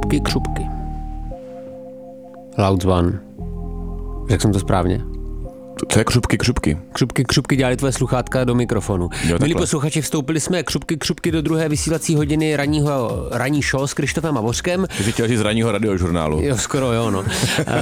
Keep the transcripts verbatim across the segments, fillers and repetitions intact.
Křupky, křupky. Loud One. Řekl jsem to správně? To je křupky, křupky. Křupky, křupky dělali tvoje sluchátka do mikrofonu. Jo, milí posluchači, vstoupili jsme křupky, křupky do druhé vysílací hodiny ranního, ranní show s Krištofem a Vořkem. Ty jsi chtěl říct z ranního radiožurnálu. Jo, skoro jo, no. uh,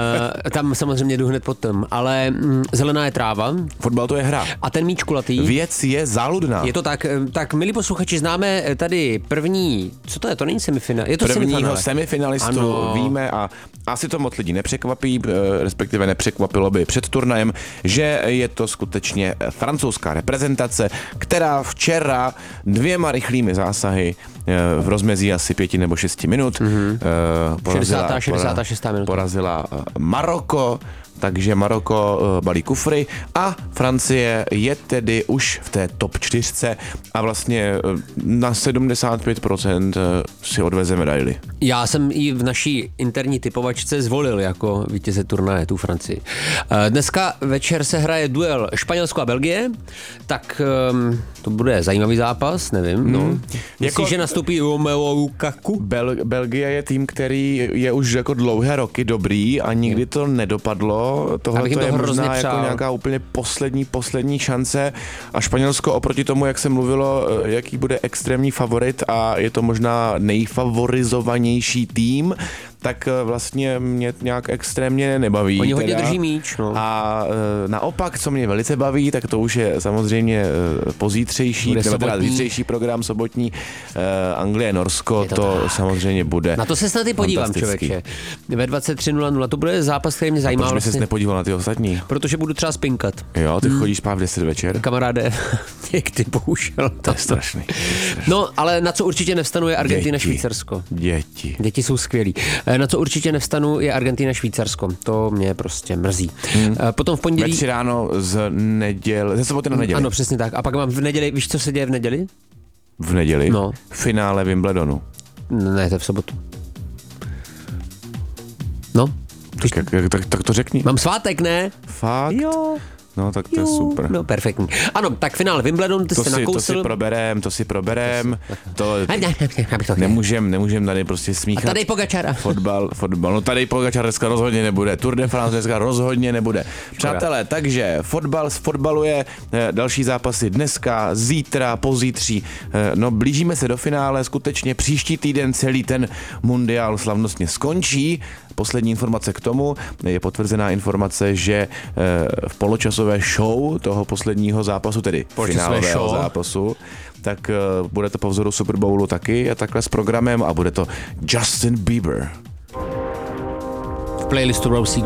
tam samozřejmě jdu hned potom, ale mm, zelená je tráva. Fotbal to je hra. A ten míč kulatý. Věc je záludná. Je to tak, tak milí posluchači, známe tady první, co to je, to není semifinál, je to Prvního semifinále. semifinalistu ano. Víme a asi to moc lidí nepřekvapí, respektive nepřekvapilo by před turnajem, že je to skutečně francouzská reprezentace, která včera dvěma rychlými zásahy v rozmezí asi pěti nebo šesti minut mm-hmm. porazila, šedesátá, šedesátá šestá minuta. porazila Maroko, takže Maroko balí kufry a Francie je tedy už v té top čtyřce a vlastně na sedmdesát pět procent si odveze medaili. Já jsem i v naší interní typovačce zvolil jako vítěze turnaje tu Francii. Dneska večer se hraje duel Španělsko a Belgie, tak um, to bude zajímavý zápas, nevím. No. Hmm. Myslíš, jako, že nastoupí Romelu Lukaku? Bel- Belgie je tým, který je už jako dlouhé roky dobrý a nikdy to nedopadlo. Tohle to je možná jako nějaká úplně poslední, poslední šance a Španělsko oproti tomu, jak se mluvilo, jaký bude extrémní favorit a je to možná nejfavorizovanější tým, tak vlastně mě nějak extrémně nebaví. Oni teda. hodně drží míč. No. A e, naopak, co mě velice baví, tak to už je samozřejmě e, pozítřejší, nebo teda zítřejší program sobotní e, Anglie, Norsko, to, to samozřejmě bude. Na to se snad i podívám, člověče. Ve dvacet tři nula nula to bude zápas, který mě zajímá. A proč vlastně. Jsi ses nepodíval na ty ostatní? Protože budu třeba spinkat. Jo, ty hmm. chodíš spát v deset večer? Kamaráde, jak ty bohužel. To je strašný. No, ale na co určitě nevstanu je Argentina, Švýcarsko. Děti. Děti jsou skvělí. Na co určitě nevstanu je Argentina, Švýcarsko. To mě prostě mrzí. Hmm. Potom v pondělí... Ve tři ráno z neděle, ze soboty na neděli. Ano, přesně tak. A pak mám v neděli, víš, co se děje v neděli? V neděli? No. Finále Wimbledonu. Ne, to je v sobotu. No. Tak, tak, tak, tak to řekni. Mám svátek, ne? Fakt? Jo. No, tak to jo, je super. No, perfektní. Ano, tak finále Wimbledon, ty to jste si, nakousl. To si proberem, to si proberem. To, to nemůžem, nemůžem tady prostě smíchat. A tady Pogačara. Fotbal, fotbal. No tady Pogačar dneska rozhodně nebude. Tour de France dneska rozhodně nebude. Přátelé, takže fotbal z fotbalu je další zápasy dneska, zítra, pozítří. No, blížíme se do finále, skutečně příští týden celý ten mundiál slavnostně skončí. Poslední informace k tomu je potvrzená informace, že v poločasové show toho posledního zápasu, tedy finálového zápasu, tak bude to po vzoru Super Bowlu taky a takhle s programem a bude to Justin Bieber. V playlistu Rosie